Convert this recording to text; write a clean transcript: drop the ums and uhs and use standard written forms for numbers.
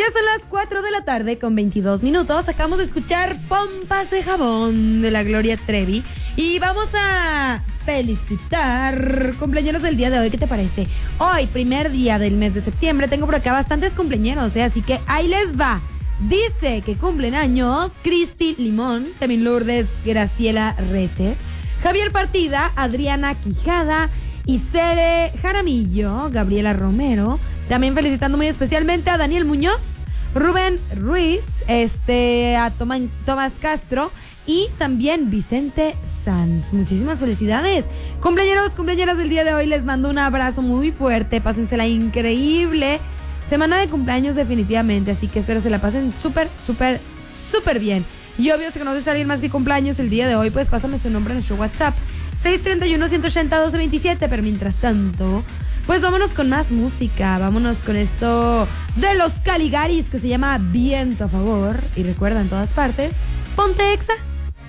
Ya son las 4 de la tarde con 22 minutos. Acabamos de escuchar Pompas de Jabón de la Gloria Trevi. Y vamos a felicitar cumpleaños del día de hoy. ¿Qué te parece? Hoy, primer día del mes de septiembre, tengo por acá bastantes cumpleaños, así que ahí les va. Dice que cumplen años Cristi Limón, también Lourdes Graciela Retes, Javier Partida, Adriana Quijada, Isere Jaramillo, Gabriela Romero. También felicitando muy especialmente a Daniel Muñoz, Rubén Ruiz, a Tomás Castro y también Vicente Sanz. Muchísimas felicidades. Cumpleañeras del día de hoy, les mando un abrazo muy fuerte. Pásensela increíble. Semana de cumpleaños definitivamente, así que espero se la pasen súper bien. Y obvio, si conoces a alguien más que cumpleaños el día de hoy, pues pásame su nombre en nuestro WhatsApp 631-180-1227. Pero mientras tanto, pues vámonos con más música. Vámonos con esto de los Caligaris que se llama Viento a Favor. Y recuerda, en todas partes, ponte Exa.